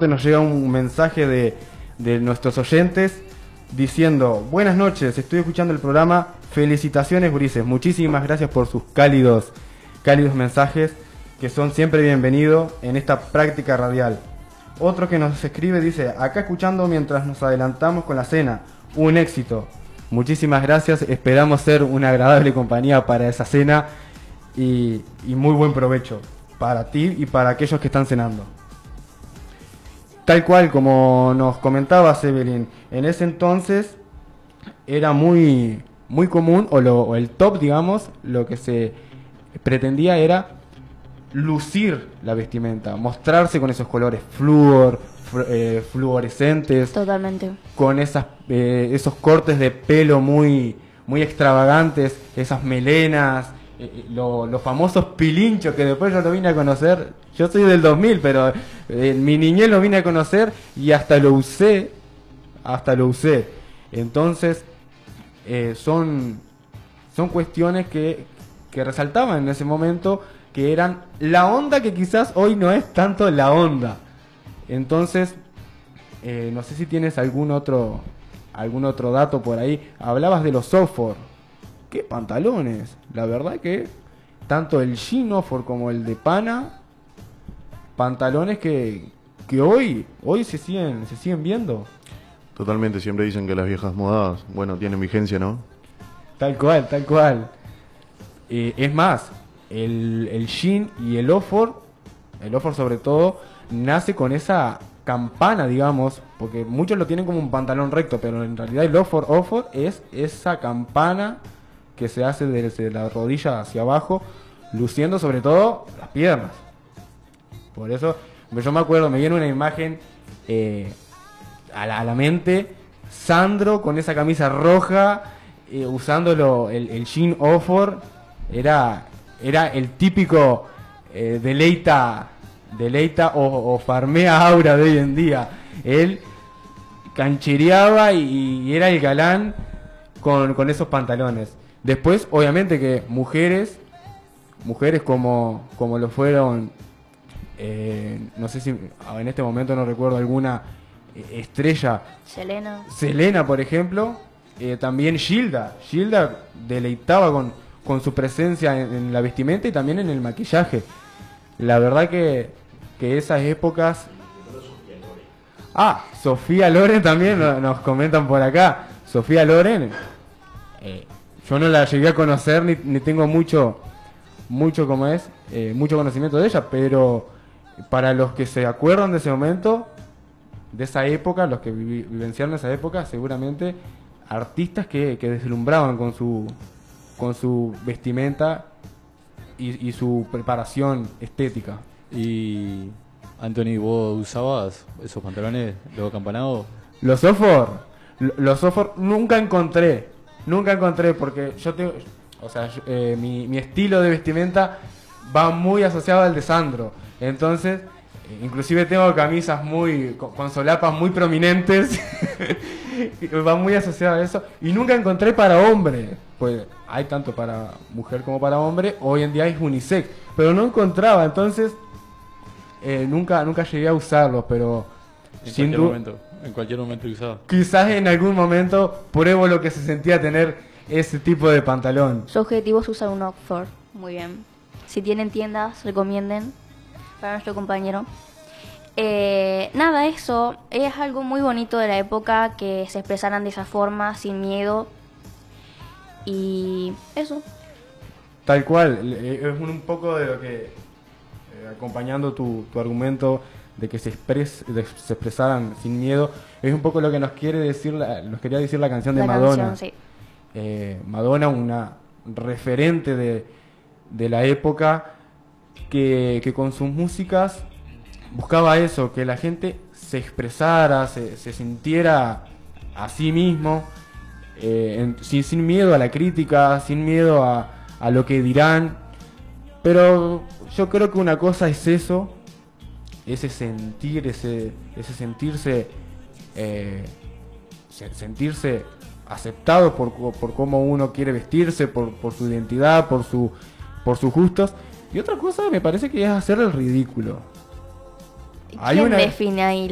parte nos llega un mensaje de nuestros oyentes diciendo: buenas noches, estoy escuchando el programa, felicitaciones gurises, muchísimas gracias por sus cálidos mensajes, que son siempre bienvenidos en esta práctica radial. Otro que nos escribe dice: acá escuchando mientras nos adelantamos con la cena, un éxito. Muchísimas gracias, esperamos ser una agradable compañía para esa cena y muy buen provecho para ti y para aquellos que están cenando. Tal cual como nos comentabas, Evelyn, en ese entonces era muy común, o el top, digamos, lo que se pretendía era lucir la vestimenta, mostrarse con esos colores fluorescentes. Totalmente. Con esos cortes de pelo muy extravagantes, esas melenas, los famosos pilinchos que después yo lo vine a conocer. Yo soy del 2000, pero en mi niñez lo vine a conocer y hasta lo usé. Entonces, son cuestiones que resaltaban en ese momento, que eran la onda que quizás hoy no es tanto la onda. Entonces, no sé si tienes algún otro dato por ahí. Hablabas de los Oxford. ¿Qué pantalones? La verdad que tanto el jean Oxford como el de pana, pantalones que hoy se siguen viendo. Totalmente, siempre dicen que las viejas modas, bueno, tienen vigencia, ¿no? Tal cual. Es más, el jean y el Oxford sobre todo, nace con esa campana, digamos, porque muchos lo tienen como un pantalón recto, pero en realidad el Oxford es esa campana que se hace desde la rodilla hacia abajo, luciendo sobre todo las piernas. Por eso, yo me acuerdo, me viene una imagen a la mente, Sandro con esa camisa roja, usando el jean Oxford, era el típico deleita o farmea aura de hoy en día. Él canchereaba y era el galán con esos pantalones. Después, obviamente que mujeres como lo fueron, no sé si en este momento no recuerdo alguna estrella. Selena, por ejemplo. También Gilda deleitaba con su presencia en la vestimenta y también en el maquillaje. La verdad que esas épocas... Sofía Loren también nos comentan por acá. Sofía Loren, yo no la llegué a conocer ni tengo mucho conocimiento de ella, pero para los que se acuerdan de ese momento, de esa época, los que vivenciaron esa época, seguramente artistas que deslumbraban con su vestimenta y su preparación estética. Y Anthony, ¿vos usabas esos pantalones, los acampanados? Los Oxford nunca encontré, porque yo tengo, mi estilo de vestimenta va muy asociado al de Sandro. Entonces, inclusive tengo camisas con solapas muy prominentes, va muy asociado a eso. Y nunca encontré para hombre, pues hay tanto para mujer como para hombre, hoy en día es unisex, pero no encontraba, entonces nunca llegué a usarlos, pero en cualquier momento usado. Quizás en algún momento pruebo lo que se sentía tener ese tipo de pantalón. Su objetivo es usar un Oxford. Muy bien. Si tienen tiendas, recomienden para nuestro compañero. Nada, eso es algo muy bonito de la época, que se expresaran de esa forma, sin miedo. Y eso. Tal cual, es un poco de lo que, acompañando tu argumento de que se expresaran sin miedo, es un poco lo que nos quería decir la canción de Madonna. Canción, sí. Madonna, una referente de la época, que con sus músicas buscaba eso, que la gente se expresara, se sintiera a sí mismo, sin miedo a la crítica, sin miedo a lo que dirán. Pero yo creo que una cosa es eso, ese sentir, ese sentirse aceptado por cómo uno quiere vestirse, por su identidad, por sus gustos. Y otra cosa me parece que es hacer el ridículo. ¿Quién define ahí